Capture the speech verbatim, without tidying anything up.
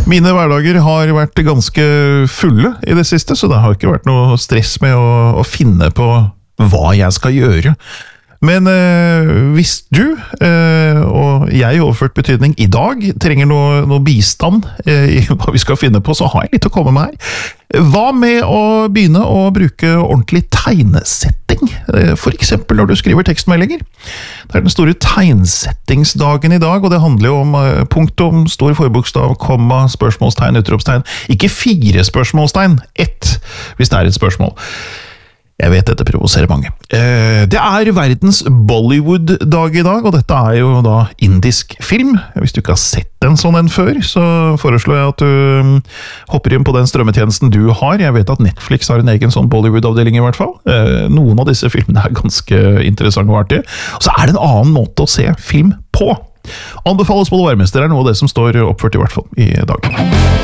Mine hverdager har vært ganske fulle i det siste, så det har ikke vært noe stress med å, å finne på hva jeg skal gjøre. Men eh, hvis du, eh, og jeg i overført betydning i dag, trenger noe, noe bistand eh, i hva vi skal finne på, så har jeg litt å komme med her. Hva med å begynne å bruke ordentlig tegnesetting? Eh, for eksempel når du skriver tekstmeldinger. Det er den store tegnsettingsdagen i dag, og det handler jo om eh, punktum, stor forbokstav, komma, spørsmålstegn, utropstegn. Ikke fire spørsmålstegn, ett, hvis det er et spørsmål. Jeg vet dette provoserer mange. Eh, det er verdens Bollywood-dag i dag, og dette er jo da indisk film. Hvis du ikke har sett en sånn en før, så foreslår jeg at du hopper inn på den strømmetjenesten du har. Jeg vet at Netflix har en egen sånn Bollywood-avdeling i hvert fall. Eh, noen av disse filmene er ganske interessante og artige. Og så er det en annen måte å se film på. Anbefales på det varmeste, det er noe av det som står oppført i hvert fall i dag.